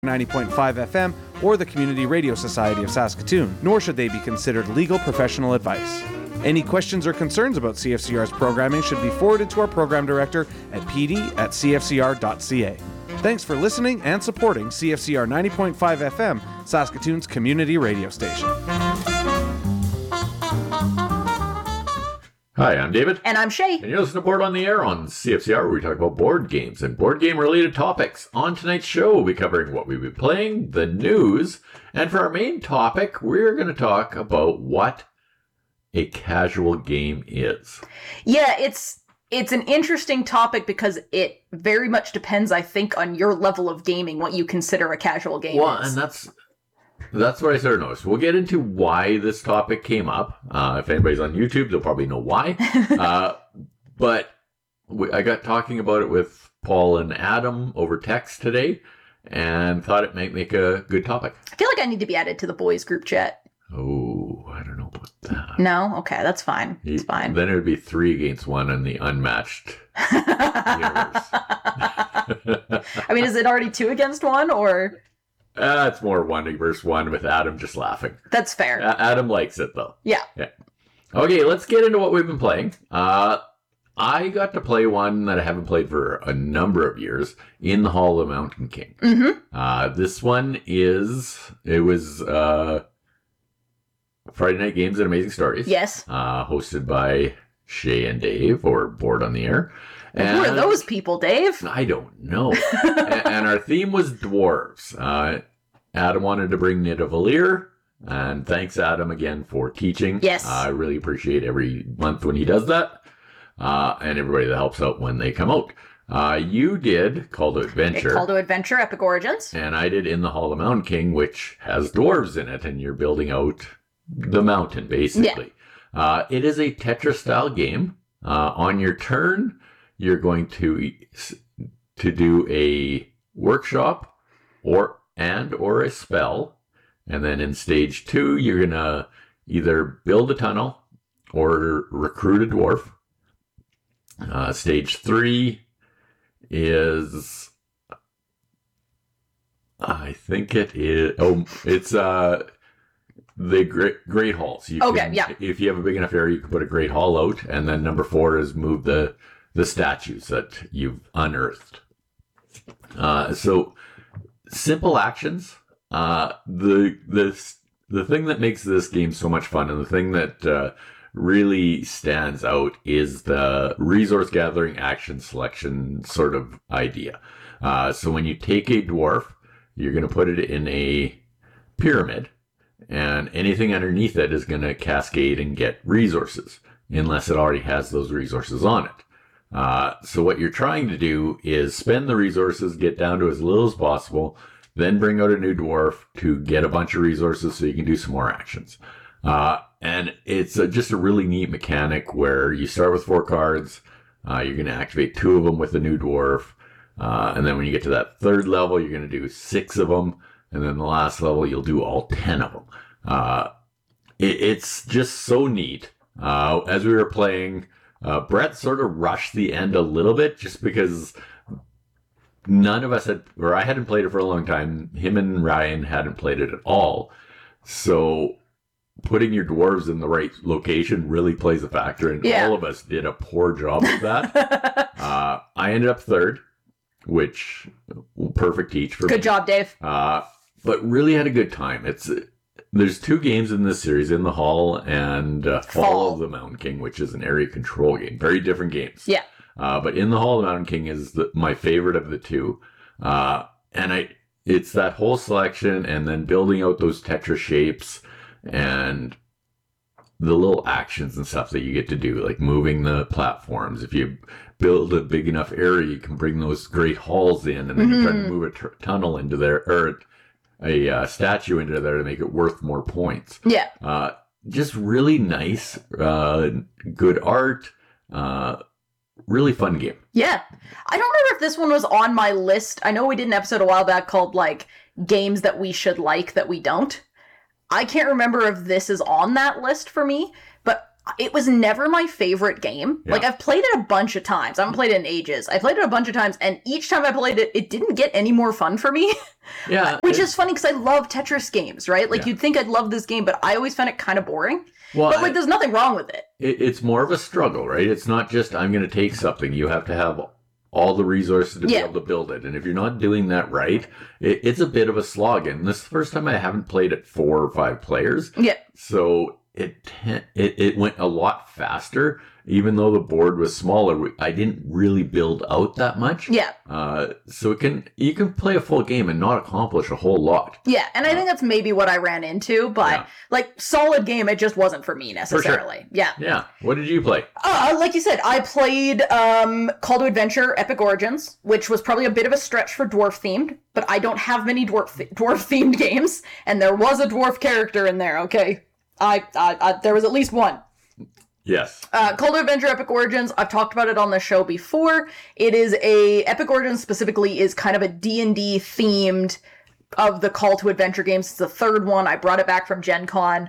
90.5 FM or the Community Radio Society of Saskatoon, nor should they be considered legal professional advice. Any questions or concerns about CFCR's programming should be forwarded to our program director at pd@cfcr.ca. Thanks for listening and supporting CFCR 90.5 FM, Saskatoon's community radio station. Hi, I'm David. And I'm Shay. And you're listening to Board on the Air on CFCR, where we talk about board games and board game-related topics. On tonight's show, we'll be covering what we've been playing, the news, and for our main topic, we're going to talk about what a casual game is. Yeah, it's an interesting topic because it very much depends, I think, on your level of gaming, what you consider a casual game Well, is. and that's what I sort of noticed. We'll get into why this topic came up. If anybody's on YouTube, they'll probably know why. But I got talking about it with Paul and Adam over text today and thought it might make a good topic. I feel like I need to be added to the boys group chat. Oh, I don't know about that. No? Okay, that's fine. It's fine. Then it would be 3 against 1 in the unmatched universe. I mean, is it already 2 against 1, or...? It's more 1 versus 1 with Adam just laughing. That's fair. Adam likes it, though. Yeah. Okay, let's get into what we've been playing. I got to play one that I haven't played for a number of years, In the Hall of the Mountain King. Mm-hmm. This one was Friday Night Games and Amazing Stories. Yes. Hosted by Shay and Dave, or Board on the Air. And who are those people, Dave? I don't know. and our theme was dwarves. Adam wanted to bring Nidavellir, and thanks, Adam, again for teaching. Yes. I really appreciate every month when he does that, and everybody that helps out when they come out. You did Call to Adventure. Call to Adventure, Epic Origins. And I did In the Hall of the Mountain King, which has dwarves in it, and you're building out the mountain, basically. Yeah. It is a Tetris-style game. On your turn, you're going to do a workshop or a spell. And then in stage 2, you're going to either build a tunnel or recruit a dwarf. Stage 3 is, I think it is, it's the Great Halls. If you have a big enough area, you can put a Great Hall out. And then number 4 is move the statues that you've unearthed. So simple actions. The thing that makes this game so much fun, and the thing that really stands out, is the resource gathering action selection sort of idea. So when you take a dwarf, you're going to put it in a pyramid, and anything underneath it is going to cascade and get resources, unless it already has those resources on it. So what you're trying to do is spend the resources, get down to as little as possible, then bring out a new dwarf to get a bunch of resources so you can do some more actions. And it's just a really neat mechanic where you start with 4 cards, you're going to activate 2 of them with a new dwarf, and then when you get to that 3rd level, you're going to do 6 of them, and then the last level, you'll do all 10 of them. It's just so neat. As we were playing, Brett sort of rushed the end a little bit just because none of us I hadn't played it for a long time. Him and Ryan hadn't played it at all. So putting your dwarves in the right location really plays a factor, and all of us did a poor job of that. I ended up 3rd, which perfect teach for me. Good job, Dave. But really had a good time. There's 2 games in this series, In the Hall and Fall of the Mountain King, which is an area control game. Very different games. Yeah. But In the Hall of the Mountain King is my favorite of the 2. And it's that whole selection and then building out those Tetris shapes and the little actions and stuff that you get to do, like moving the platforms. If you build a big enough area, you can bring those great halls in, and then you try to move a tunnel into there, or a statue into there to make it worth more points. Yeah. Just really nice, good art, really fun game. Yeah. I don't remember if this one was on my list. I know we did an episode a while back called, like, games that we should like that we don't. I can't remember if this is on that list for me, but it was never my favorite game. Yeah. Like, I've played it a bunch of times. I haven't played it in ages. I played it a bunch of times, and each time I played it, it didn't get any more fun for me. Yeah. Which is funny, because I love Tetris games, right? Like, you'd think I'd love this game, but I always found it kind of boring. Well, but, like, there's nothing wrong with it. It's more of a struggle, right? It's not just, I'm going to take something. You have to have all the resources to be able to build it. And if you're not doing that right, it's a bit of a slog. And this is the first time I haven't played it 4 or 5 players. Yeah. So it went a lot faster. Even though the board was smaller, I didn't really build out that much. Yeah. So you can play a full game and not accomplish a whole lot. Yeah, and I think that's maybe what I ran into, but like solid game, it just wasn't for me necessarily. For sure. Yeah. Yeah. What did you play? Like you said, I played Call to Adventure Epic Origins, which was probably a bit of a stretch for dwarf themed, but I don't have many dwarf themed games, and there was a dwarf character in there. Okay, there was at least one. Yes. Call to Adventure Epic Origins, I've talked about it on the show before. It is Epic Origins specifically is kind of a D&D themed of the Call to Adventure games. It's the 3rd one. I brought it back from Gen Con.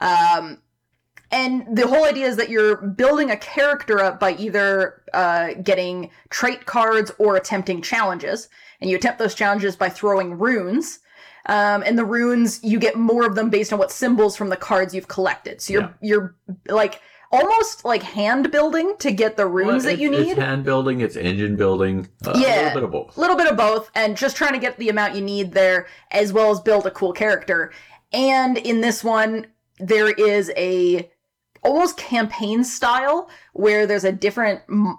And the whole idea is that you're building a character up by either getting trait cards or attempting challenges. And you attempt those challenges by throwing runes. And the runes, you get more of them based on what symbols from the cards you've collected. So you're like almost like hand building to get the runes that you need. It's hand building, it's engine building, a little bit of both. A little bit of both, and just trying to get the amount you need there, as well as build a cool character. And in this one, there is a almost campaign style where there's a different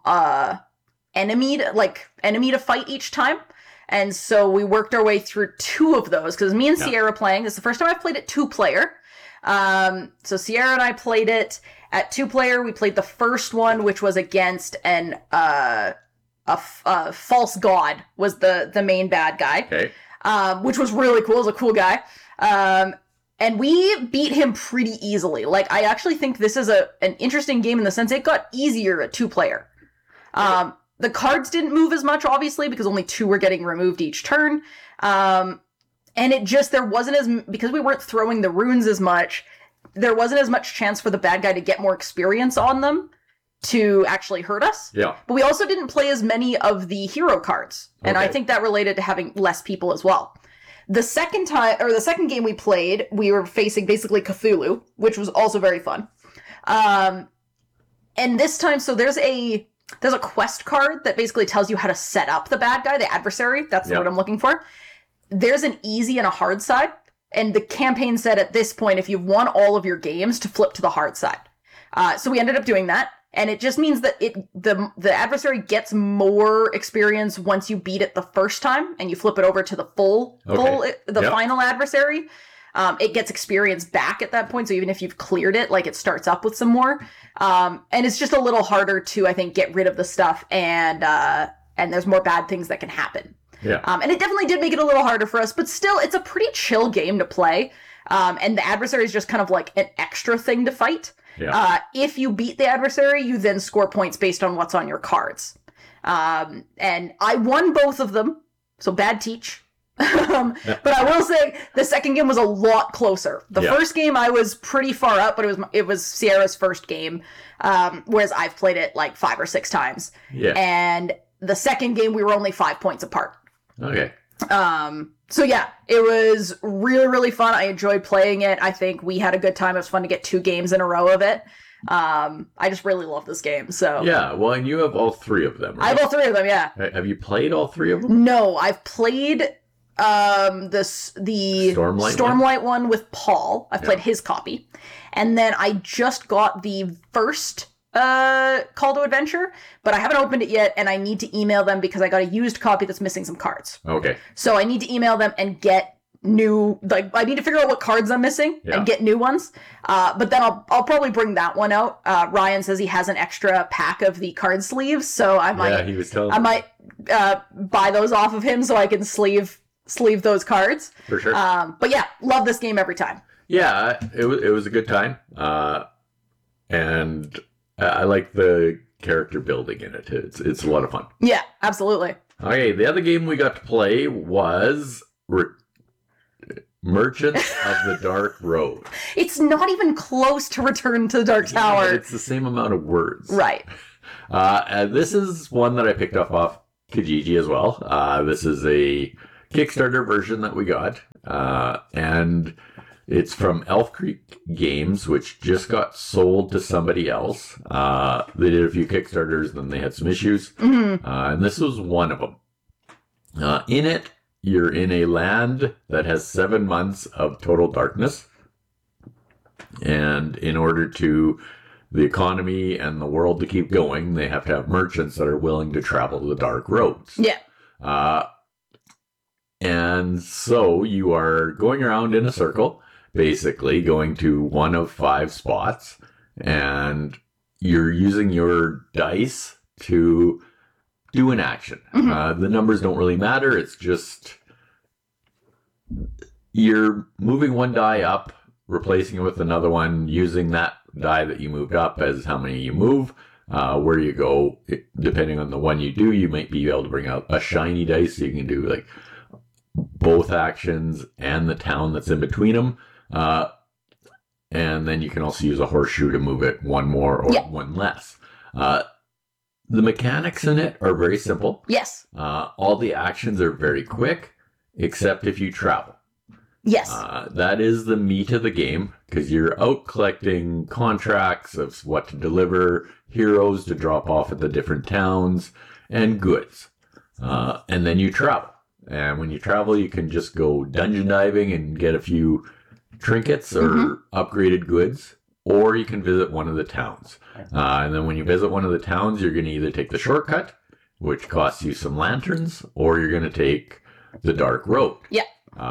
enemy to fight each time. And so we worked our way through 2 of those, because me and Sierra playing. This is the first time I've played it 2-player. So Sierra and I played it at 2-player. We played the first one, which was against a false god was the main bad guy. Okay. Which was really cool. He was a cool guy. And we beat him pretty easily. Like, I actually think this is an interesting game in the sense it got easier at 2-player. The cards didn't move as much, obviously, because only 2 were getting removed each turn. And there wasn't because we weren't throwing the runes as much, there wasn't as much chance for the bad guy to get more experience on them to actually hurt us. Yeah. But we also didn't play as many of the hero cards. And I think that related to having less people as well. The second game we played, we were facing basically Cthulhu, which was also very fun. And this time, so there's a quest card that basically tells you how to set up the bad guy, the adversary. That's what I'm looking for. There's an easy and a hard side. And the campaign said at this point, if you've won all of your games, to flip to the hard side. So we ended up doing that. And it just means that the adversary gets more experience once you beat it the first time and you flip it over to the final adversary. It gets experience back at that point. So even if you've cleared it, like, it starts up with some more. And it's just a little harder to, I think, get rid of the stuff, and there's more bad things that can happen. Yeah. And it definitely did make it a little harder for us, but still, it's a pretty chill game to play. And the adversary is just kind of like an extra thing to fight. Yeah. If you beat the adversary, you then score points based on what's on your cards. And I won both of them, so bad teach. But I will say the second game was a lot closer. The first game I was pretty far up, but it was Sierra's first game, whereas I've played it like 5 or 6 times. Yeah. And the second game we were only 5 points apart. Okay. So yeah, it was really, really fun. I enjoyed playing it. I think we had a good time. It was fun to get 2 games in a row of it. I just really love this game. So yeah, well, and you have all 3 of them, right? I have all 3 of them. Yeah. Have you played all 3 of them? No, I've played the Stormlight one with Paul. I've played his copy, and then I just got the first Call to Adventure, but I haven't opened it yet, and I need to email them because I got a used copy that's missing some cards. Okay. So I need to email them and get new, like, I need to figure out what cards I'm missing and get new ones. But then I'll probably bring that one out. Ryan says he has an extra pack of the card sleeves, so I might buy those off of him so I can sleeve those cards. For sure. But yeah, love this game every time. Yeah, it was a good time. And I like the character building in it. It's a lot of fun. Yeah, absolutely. Okay, the other game we got to play was Merchants of the Dark Road. It's not even close to Return to the Dark Tower. But it's the same amount of words. Right. And this is one that I picked up off Kijiji as well. This is a Kickstarter version that we got. And it's from Elf Creek Games, which just got sold to somebody else. They did a few Kickstarters, then they had some issues. Mm-hmm. And this was one of them. In it, you're in a land that has 7 months of total darkness. And in order to the economy and the world to keep going, they have to have merchants that are willing to travel the dark roads. Yeah. And so you are going around in a circle, basically going to one of 5 spots, and you're using your dice to do an action. Mm-hmm. The numbers don't really matter. It's just you're moving one die up, replacing it with another one, using that die that you moved up as how many you move. Where you go, depending on the one you do, you might be able to bring out a shiny dice, so you can do like both actions and the town that's in between them. And then you can also use a horseshoe to move it one more or one less. The mechanics in it are very simple. Yes. All the actions are very quick, except if you travel. Yes. That is the meat of the game, because you're out collecting contracts of what to deliver, heroes to drop off at the different towns, and goods. And then you travel. And when you travel, you can just go dungeon diving and get a few trinkets or upgraded goods, or you can visit one of the towns. And then when you visit one of the towns, you're going to either take the shortcut, which costs you some lanterns, or you're going to take the dark road. Yeah.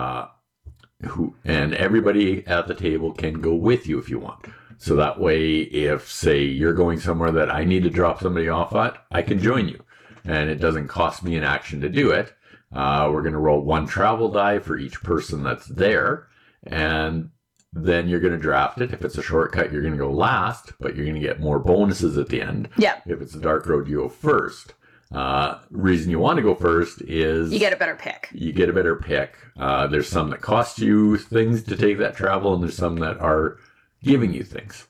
And everybody at the table can go with you if you want. So that way, if, say, you're going somewhere that I need to drop somebody off at, I can join you. And it doesn't cost me an action to do it. We're going to roll 1 travel die for each person that's there. And then you're going to draft it. If it's a shortcut, you're going to go last, but you're going to get more bonuses at the end. Yeah. If it's a dark road, you go first. Reason you want to go first is... You get a better pick. There's some that cost you things to take that travel, and there's some that are giving you things.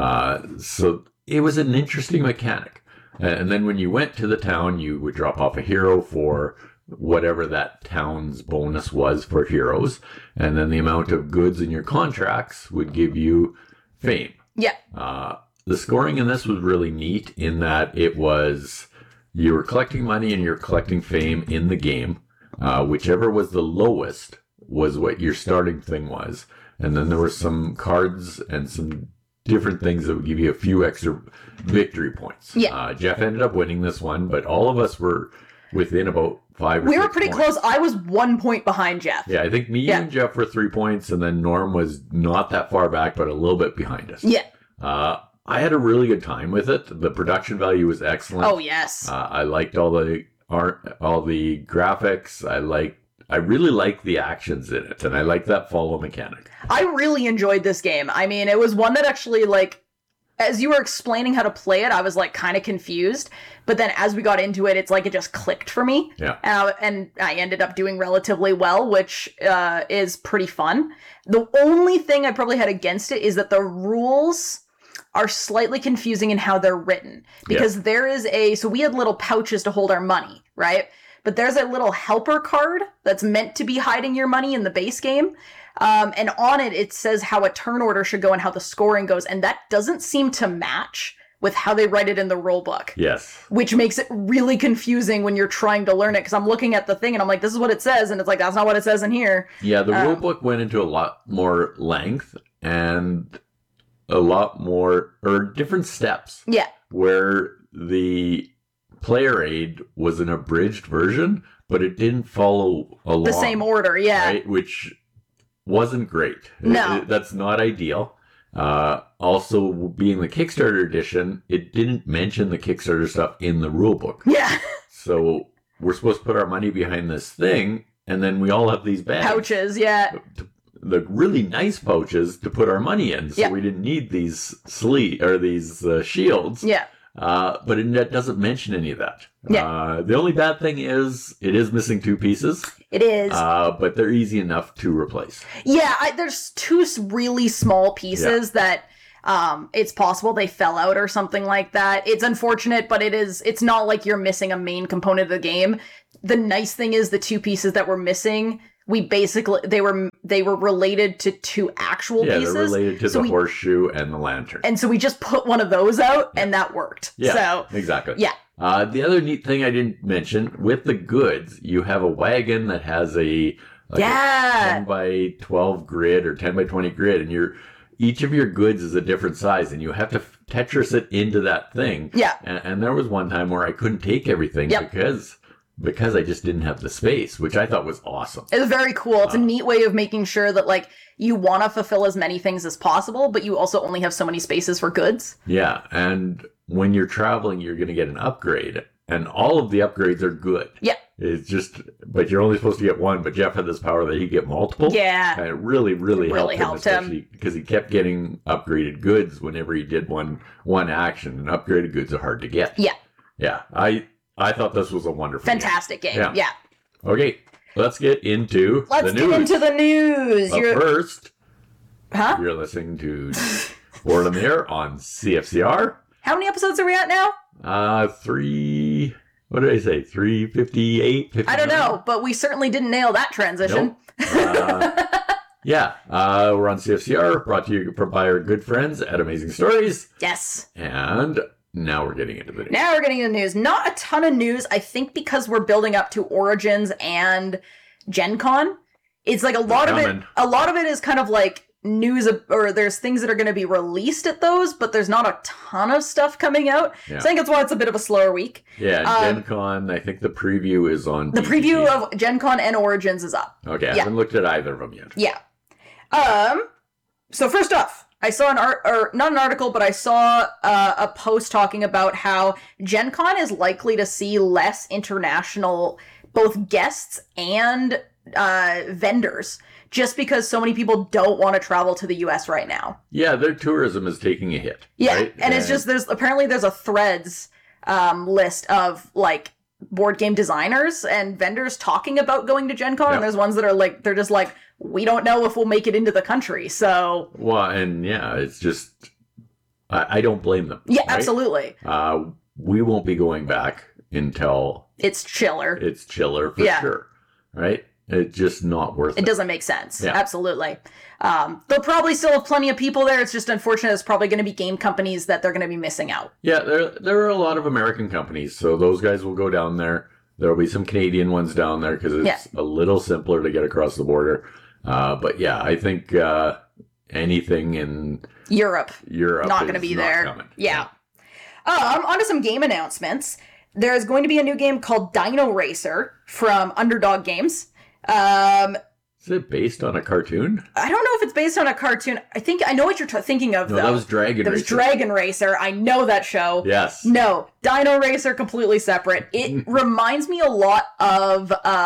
So it was an interesting mechanic. And then when you went to the town, you would drop off a hero for whatever that town's bonus was for heroes. And then the amount of goods in your contracts would give you fame. Yeah. The scoring in this was really neat in that it was... You were collecting money and you're collecting fame in the game. Whichever was the lowest was what your starting thing was. And then there were some cards and some different things that would give you a few extra victory points. Yeah. Jeff ended up winning this one, but all of us were within about 5 or 6 We were pretty points. close. I was 1 point behind Jeff. Yeah, I think me and Jeff were 3 points, and then Norm was not that far back, but a little bit behind us. Yeah. I had a really good time with it. The production value was excellent. Oh, yes. I liked all the art, all the graphics. I really liked the actions in it, and I liked that follow mechanic. I really enjoyed this game. I mean, it was one that actually, like, as you were explaining how to play it, I was, like, kind of confused. But then as we got into it, it's like it just clicked for me. Yeah. And I ended up doing relatively well, which is pretty fun. The only thing I probably had against it is that the rules are slightly confusing in how they're written. Because there is so we had little pouches to hold our money, right? But there's a little helper card that's meant to be hiding your money in the base game. And on it, it says how a turn order should go and how the scoring goes. And that doesn't seem to match with how they write it in the rule book. Yes. Which makes it really confusing when you're trying to learn it. Because I'm looking at the thing and I'm like, this is what it says. And it's like, that's not what it says in here. Yeah, the rule book went into a lot more length and a lot more, or different steps. Yeah. Where the player aid was an abridged version, but it didn't follow along. The same order, yeah. Right? Which wasn't great. No. That's not ideal. Also, being the Kickstarter edition, it didn't mention the Kickstarter stuff in the rulebook. Yeah. So we're supposed to put our money behind this thing, and then we all have these bags. Pouches, yeah. The really nice pouches to put our money in, so we didn't need these shields. Yeah. But it doesn't mention any of that. Yeah. The only bad thing is it is missing 2 pieces. It is. But they're easy enough to replace. Yeah, there's 2 really small pieces that it's possible they fell out or something like that. It's unfortunate, but it's not like you're missing a main component of the game. The nice thing is the 2 pieces that were missing, they were related to 2 actual pieces. Yeah, they're related to the horseshoe and the lantern. And so we just put one of those out, and that worked. Yeah, so, exactly. Yeah. The other neat thing I didn't mention, with the goods, you have a wagon that has a 10 by 12 grid or 10 by 20 grid, and each of your goods is a different size, and you have to Tetris it into that thing. Yeah. And there was one time where I couldn't take everything because I just didn't have the space, which I thought was awesome. It's very cool. It's a neat way of making sure that, like, you want to fulfill as many things as possible, but you also only have so many spaces for goods. Yeah, and when you're traveling, you're going to get an upgrade, and all of the upgrades are good. Yeah. It's just, but you're only supposed to get one, but Jeff had this power that he could get multiple. Yeah. And it really helped him, especially because he kept getting upgraded goods whenever he did one action, and upgraded goods are hard to get. Yeah. Yeah, I thought this was a wonderful fantastic game. Yeah. Okay, let's get into the news. But first, you're listening to Word on the Air on CFCR. How many episodes are we at now? what did I say? 358? 59? I don't know, but we certainly didn't nail that transition. Nope. We're on CFCR, brought to you by our good friends at Amazing Stories. Yes. And now we're getting into the news. Now we're getting into the news. Not a ton of news, I think, because we're building up to Origins and Gen Con. It's like a lot of it is kind of like news, or there's things that are going to be released at those, but there's not a ton of stuff coming out. Yeah. So I think that's why it's a bit of a slower week. Yeah, Gen Con, I think the preview is on The preview of Gen Con and Origins is up. Okay, I haven't looked at either of them yet. Yeah. So first off, I saw not an article, but I saw a post talking about how Gen Con is likely to see less international, both guests and vendors, just because so many people don't want to travel to the US right now. Yeah, their tourism is taking a hit. Yeah, right? and it's just, there's a Threads list of, like, board game designers and vendors talking about going to Gen Con, and there's ones that are like, they're just like, we don't know if we'll make it into the country, so... Well, and yeah, it's just, I don't blame them. Yeah, right? Absolutely. We won't be going back until... It's chiller. It's chiller for sure, right? It's just not worth it. It doesn't make sense. Yeah. Absolutely. They'll probably still have plenty of people there. It's just unfortunate. It's probably going to be game companies that they're going to be missing out. Yeah, there are a lot of American companies, so those guys will go down there. There will be some Canadian ones down there because it's a little simpler to get across the border. But yeah, I think anything in Europe not going to be not there. Coming. Yeah. On to some game announcements. There's going to be a new game called Dino Racer from Underdog Games. Is it based on a cartoon? I don't know if it's based on a cartoon. I know what you're thinking of, though. That was Dragon Racer. That was Dragon Racer. I know that show. Yes. No, Dino Racer, completely separate. It reminds me a lot of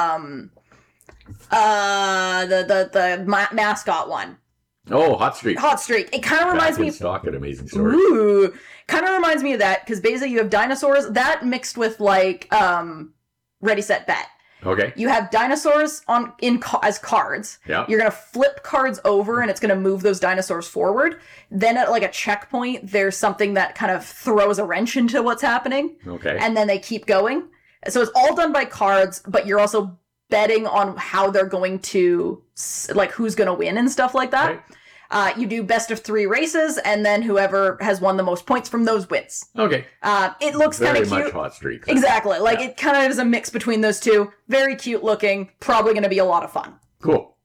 the mascot one. Oh, Hot Streak. Hot Streak. It kind of reminds me of stock at Amazing Stories. Ooh, kind of reminds me of that, because basically you have dinosaurs that mixed with like Ready Set Bet. Okay. You have dinosaurs as cards. Yeah. You're gonna flip cards over, and it's gonna move those dinosaurs forward. Then at like a checkpoint, there's something that kind of throws a wrench into what's happening. Okay. And then they keep going. So it's all done by cards, but you're also betting on how they're going to, like, who's gonna win and stuff like that. Right. You do best of 3 races, and then whoever has won the most points from those wins. Okay. It looks kind of cute. Very much Hot Streak. Exactly. Like, it kind of is a mix between those two. Very cute looking. Probably going to be a lot of fun. Cool.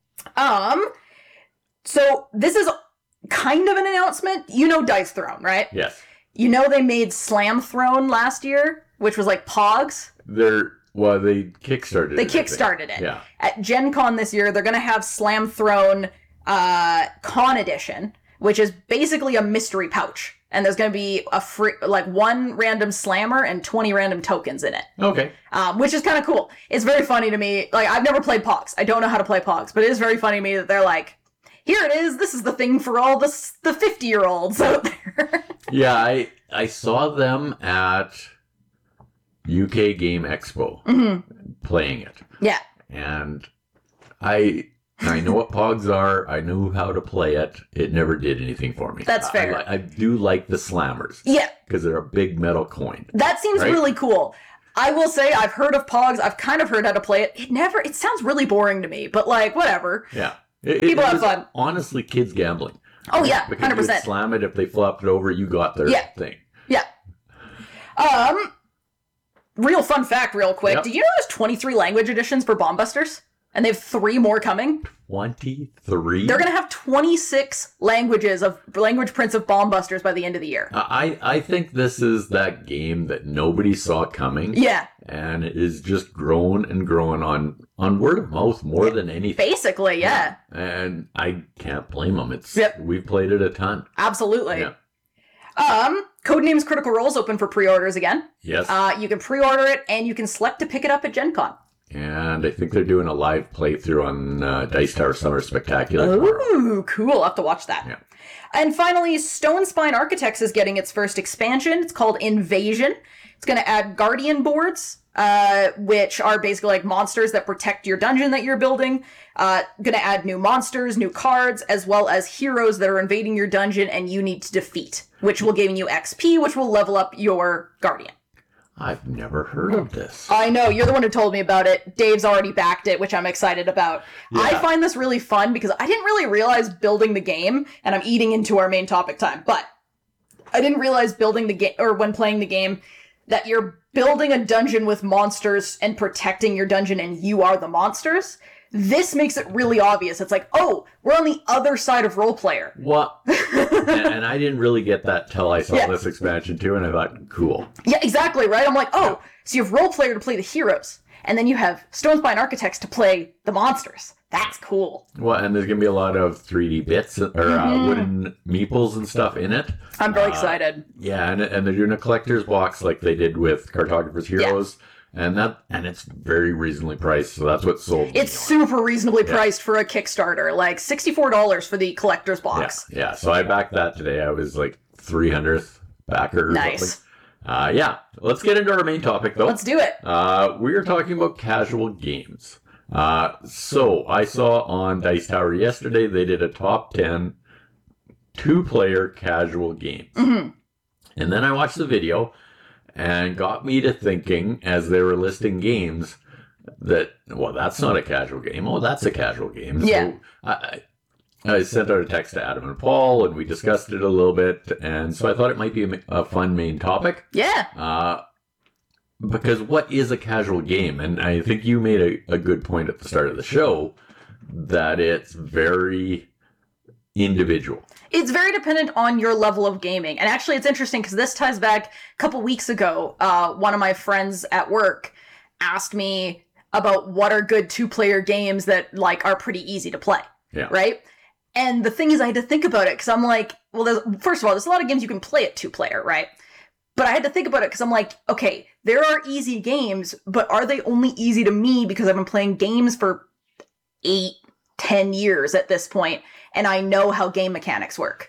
So this is kind of an announcement. You know Dice Throne, right? Yes. You know they made Slam Throne last year, which was like Pogs? They kickstarted it. They kickstarted it. Yeah. At Gen Con this year, they're going to have Slam Throne Con Edition, which is basically a mystery pouch. And there's going to be a free, like, 1 random slammer and 20 random tokens in it. Okay. Which is kind of cool. It's very funny to me. Like, I've never played Pogs. I don't know how to play Pogs, but it is very funny to me that they're like, here it is. This is the thing for all the 50-year-olds out there. Yeah, I saw them at UK Game Expo playing it. Yeah. And I know what Pogs are. I knew how to play it. It never did anything for me. That's fair. I do like the slammers. Yeah. Because they're a big metal coin. That seems really cool. I will say I've heard of Pogs. I've kind of heard how to play it. It sounds really boring to me, but like, whatever. Yeah. People have fun. Honestly, kids gambling. Oh, yeah. 100%. Because you would slam it. If they flopped it over, you got their thing. Yeah. Real fun fact, real quick. Yep. Did you know there's 23 language editions for Bomb Busters? And they have 3 more coming? 23? They're going to have 26 language prints of Bomb Busters by the end of the year. I think this is that game that nobody saw coming. Yeah. And it is just growing and growing on word of mouth more than anything. Basically, yeah. And I can't blame them. We've played it a ton. Absolutely. Yeah. Codenames Critical Role's open for pre-orders again. Yes. You can pre-order it, and you can select to pick it up at Gen Con. And I think they're doing a live playthrough on Dice Tower Summer Spectacular tomorrow. Ooh, cool. I'll have to watch that. Yeah. And finally, Stone Spine Architects is getting its first expansion. It's called Invasion. It's going to add Guardian boards, which are basically like monsters that protect your dungeon that you're building. Going to add new monsters, new cards, as well as heroes that are invading your dungeon and you need to defeat, which will give you XP, which will level up your Guardian. I've never heard of this. I know, you're the one who told me about it. Dave's already backed it, which I'm excited about. Yeah. I find this really fun because I didn't really realize building the game, and I'm eating into our main topic time, but I didn't realize building the game, or when playing the game, that you're building a dungeon with monsters and protecting your dungeon and you are the monsters. This makes it really obvious. It's like, oh, we're on the other side of role player. What? and I didn't really get that till I saw this expansion too, and I thought, cool. Yeah, exactly, right? I'm like, oh, so you have role player to play the heroes, and then you have Stone Spine Architects to play the monsters. That's cool. Well, and there's going to be a lot of 3D bits, or wooden meeples and stuff in it. I'm really excited. Yeah, and they're doing a collector's box like they did with Cartographer's Heroes. Yeah. And it's very reasonably priced, so that's what sold me. It's super reasonably priced for a Kickstarter, like $64 for the collector's box. Yeah. So I backed that today. I was like 300th backer. Nice. Yeah. Let's get into our main topic, though. Let's do it. We are talking about casual games. So I saw on Dice Tower yesterday they did a top 10 2-player casual games, and then I watched the video. And got me to thinking, as they were listing games, that, well, that's not a casual game. Oh, that's a casual game. Yeah. So I sent out a text to Adam and Paul, and we discussed it a little bit. And so I thought it might be a fun main topic. Yeah. Because what is a casual game? And I think you made a good point at the start of the show, that it's very individual. It's very dependent on your level of gaming. And actually, it's interesting because this ties back a couple weeks ago. One of my friends at work asked me about what are good 2-player games that like are pretty easy to play. Yeah. Right? And the thing is, I had to think about it because I'm like, well, first of all, there's a lot of games you can play at 2-player, right? But I had to think about it because I'm like, okay, there are easy games, but are they only easy to me because I've been playing games for 8-10 years at this point? And I know how game mechanics work.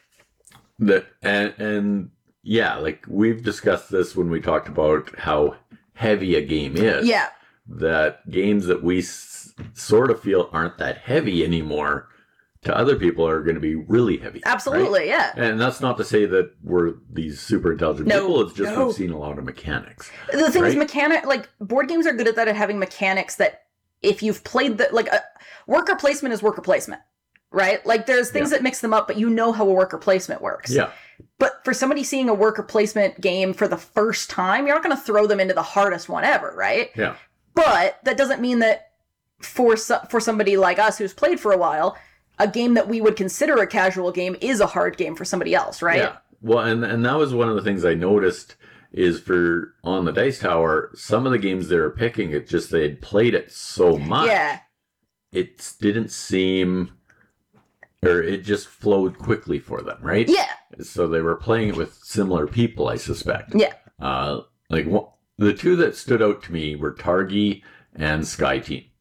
And yeah, like we've discussed this when we talked about how heavy a game is. Yeah. That games that we sort of feel aren't that heavy anymore, to other people are going to be really heavy. Absolutely, right? Yeah. And that's not to say that we're these super intelligent people. It's just we've seen a lot of mechanics. The thing is, like board games are good at that, at having mechanics that if you've played worker placement is worker placement. Right? Like, there's things that mix them up, but you know how a worker placement works. Yeah. But for somebody seeing a worker placement game for the first time, you're not going to throw them into the hardest one ever, right? Yeah. But that doesn't mean that for somebody like us who's played for a while, a game that we would consider a casual game is a hard game for somebody else, right? Yeah. Well, and that was one of the things I noticed is for on the Dice Tower, some of the games they were picking, it just they had played it so much. Yeah. It didn't seem... Or it just flowed quickly for them, right? Yeah. So they were playing it with similar people, I suspect. Yeah. The 2 that stood out to me were Targi and Sky Team. Yeah.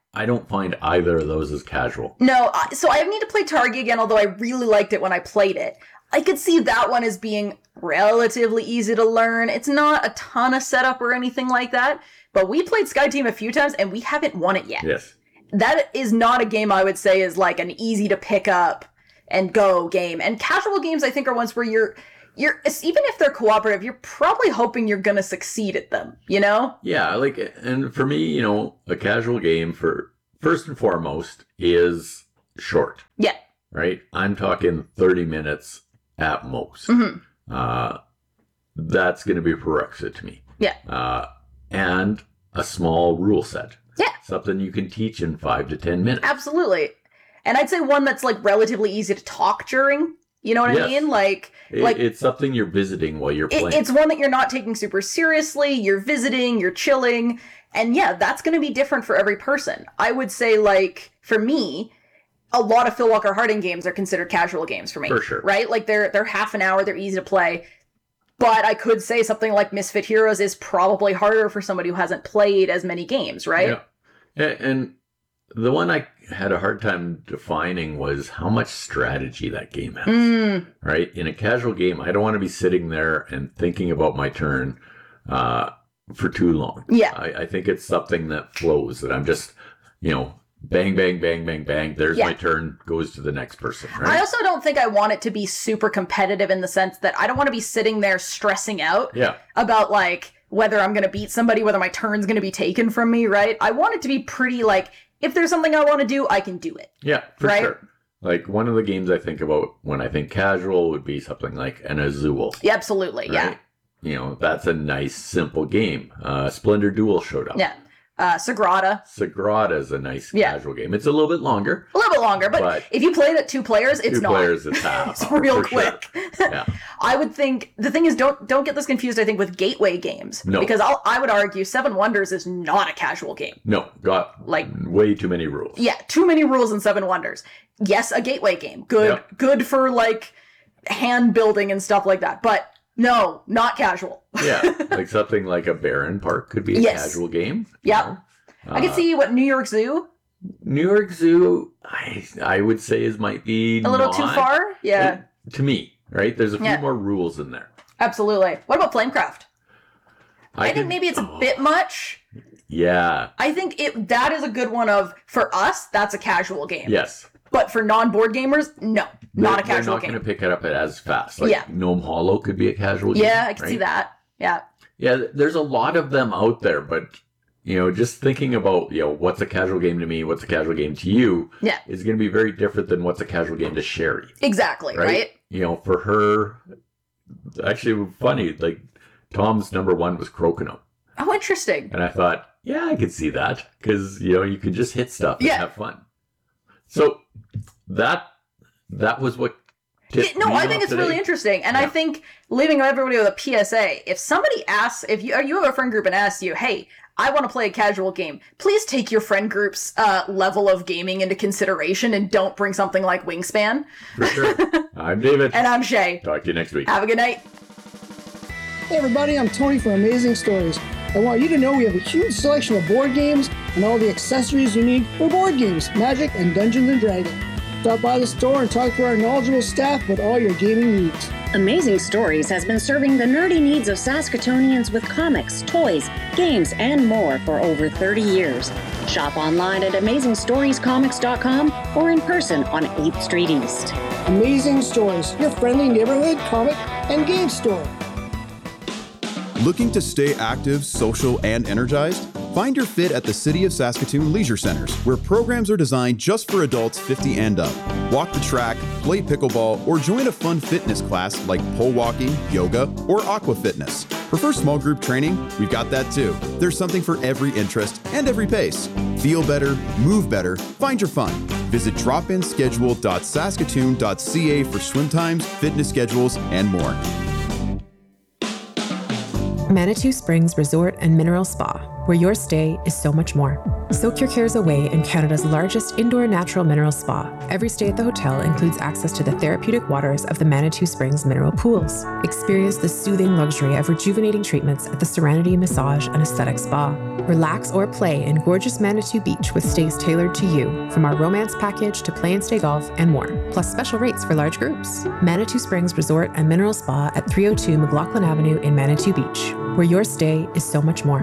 I don't find either of those as casual. No, so I need to play Targi again, although I really liked it when I played it. I could see that one as being relatively easy to learn. It's not a ton of setup or anything like that, but we played SkyTeam a few times and we haven't won it yet. Yes. That is not a game I would say is like an easy to pick up and go game. And casual games, I think, are ones where you're even if they're cooperative, you're probably hoping you're going to succeed at them, you know? Yeah, and for me, a casual game, for first and foremost, is short. Yeah. Right? I'm talking 30 minutes at most. Mm-hmm. That's going to be prerequisite to me. Yeah. And a small rule set. Yeah. Something you can teach in 5 to 10 minutes. Absolutely. And I'd say one that's like relatively easy to talk during. You know what I mean? It's something you're visiting while you're playing. It's one that you're not taking super seriously. You're visiting, you're chilling. And yeah, that's going to be different for every person. I would say, like, for me, a lot of Phil Walker Harding games are considered casual games for me. For sure. Right? Like, they're half an hour, they're easy to play. But I could say something like Misfit Heroes is probably harder for somebody who hasn't played as many games, right? Yeah. And the one I had a hard time defining was how much strategy that game has. Right? In a casual game, I don't want to be sitting there and thinking about my turn for too long. Yeah. I think it's something that flows, that I'm just, bang, bang, bang, bang, bang. There's my turn, goes to the next person. Right? I also don't think I want it to be super competitive in the sense that I don't want to be sitting there stressing out about, like, whether I'm going to beat somebody, whether my turn's going to be taken from me, right? I want it to be pretty, like, if there's something I want to do, I can do it. Yeah, for sure. Like, one of the games I think about when I think casual would be something like an Azul. Yeah, absolutely, right? Yeah. That's a nice, simple game. Splendor Duel showed up. Yeah. Sagrada. Sagrada is a nice casual game. It's a little bit longer. But if you play it at 2 players, it's not. 2 players, it's half. It's real quick. Sure. Yeah. I would think, the thing is, don't get this confused, I think, with gateway games. No. Because I would argue Seven Wonders is not a casual game. No, got way too many rules. Yeah, too many rules in Seven Wonders. Yes, a gateway game. Good for, like, hand building and stuff like that. But no, not casual. Yeah, like something like a Baron Park could be a casual game. Yeah. I could see New York Zoo. New York Zoo, I would say might be a little too far. Yeah. To me, right? There's a few more rules in there. Absolutely. What about Flamecraft? I think maybe it's a bit much. Yeah. I think that is a good one for us, that's a casual game. Yes. But for non-board gamers, no. Not a casual game. They're not going to pick it up as fast. Like Gnome Hollow could be a casual game. Yeah, I can see that. Yeah. Yeah, there's a lot of them out there, but just thinking about, what's a casual game to me, what's a casual game to you, is going to be very different than what's a casual game to Sherry. Exactly, right? For her, actually funny, like Tom's number 1 was Crocono. Oh, interesting. And I thought, yeah, I could see that, because, you could just hit stuff and have fun. So that was what I think it's really interesting. And I think, leaving everybody with a PSA, if somebody asks, if you have a friend group and asks you, hey, I want to play a casual game, please take your friend group's level of gaming into consideration and don't bring something like Wingspan. For sure. I'm David. And I'm Shay. Talk to you next week. Have a good night. Hey everybody, I'm Tony from Amazing Stories. I want you to know we have a huge selection of board games and all the accessories you need for board games, Magic, and Dungeons & Dragons. Stop by the store and talk to our knowledgeable staff with all your gaming needs. Amazing Stories has been serving the nerdy needs of Saskatoonians with comics, toys, games, and more for over 30 years. Shop online at AmazingStoriesComics.com or in person on 8th Street East. Amazing Stories, your friendly neighborhood comic and game store. Looking to stay active, social, and energized? Find your fit at the City of Saskatoon Leisure Centers, where programs are designed just for adults 50 and up. Walk the track, play pickleball, or join a fun fitness class like pole walking, yoga, or aqua fitness. Prefer small group training? We've got that too. There's something for every interest and every pace. Feel better, move better, find your fun. Visit dropinschedule.saskatoon.ca for swim times, fitness schedules, and more. Manitou Springs Resort and Mineral Spa, where your stay is so much more. Soak your cares away in Canada's largest indoor natural mineral spa. Every stay at the hotel includes access to the therapeutic waters of the Manitou Springs mineral pools. Experience the soothing luxury of rejuvenating treatments at the Serenity Massage and Aesthetic Spa. Relax or play in gorgeous Manitou Beach with stays tailored to you, from our romance package to play and stay golf and more, plus special rates for large groups. Manitou Springs Resort and Mineral Spa at 302 McLaughlin Avenue in Manitou Beach, where your stay is so much more.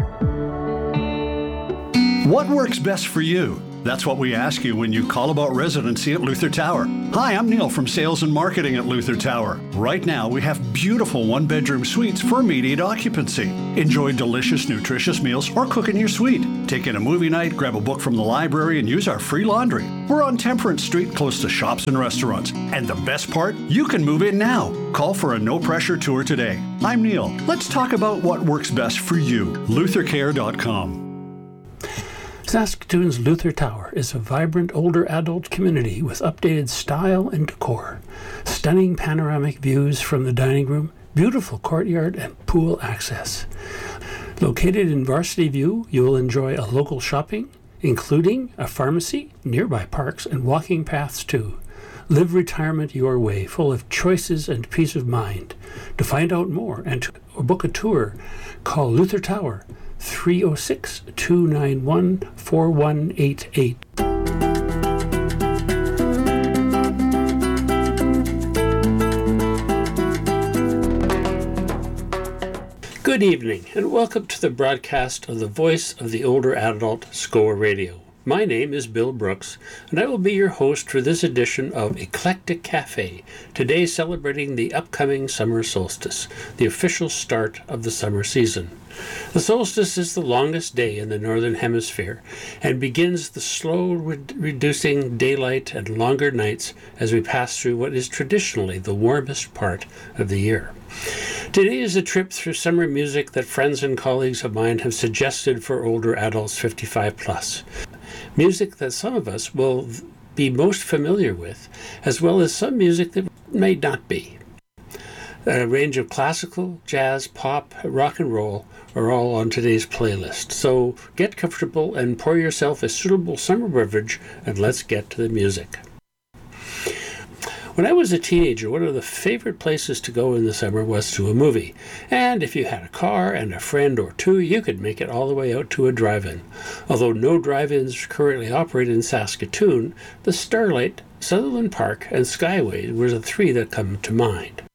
What works best for you? That's what we ask you when you call about residency at Luther Tower. Hi, I'm Neil from Sales and Marketing at Luther Tower. Right now, we have beautiful one-bedroom suites for immediate occupancy. Enjoy delicious, nutritious meals or cook in your suite. Take in a movie night, grab a book from the library, and use our free laundry. We're on Temperance Street, close to shops and restaurants. And the best part, you can move in now. Call for a no-pressure tour today. I'm Neil. Let's talk about what works best for you. LutherCare.com. Saskatoon's Luther Tower is a vibrant older adult community with updated style and decor, stunning panoramic views from the dining room, beautiful courtyard, and pool access. Located in Varsity View, you will enjoy a local shopping, including a pharmacy, nearby parks, and walking paths too. Live retirement your way, full of choices and peace of mind. To find out more and to book a tour, call Luther Tower 306-291-4188. Good evening, and welcome to the broadcast of the Voice of the Older Adult SCOA Radio. My name is Bill Brooks, and I will be your host for this edition of Eclectic Cafe, today celebrating the upcoming summer solstice, the official start of the summer season. The solstice is the longest day in the Northern Hemisphere and begins the slow reducing daylight and longer nights as we pass through what is traditionally the warmest part of the year. Today is a trip through summer music that friends and colleagues of mine have suggested for older adults 55 plus. Music that some of us will be most familiar with, as well as some music that may not be. A range of classical, jazz, pop, rock and roll are all on today's playlist. So get comfortable and pour yourself a suitable summer beverage, and let's get to the music. When I was a teenager, one of the favorite places to go in the summer was to a movie. And if you had a car and a friend or two, you could make it all the way out to a drive-in. Although no drive-ins currently operate in Saskatoon, the Starlight, Sutherland Park, and Skyway were the three that come to mind.